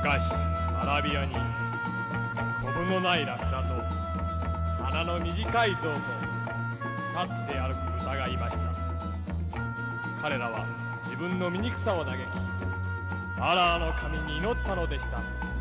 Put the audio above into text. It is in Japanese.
昔アラビアにコブのないラクダと鼻の短い象と立って歩く豚がいました。彼らは自分の醜さを嘆きアラーの神に祈ったのでした。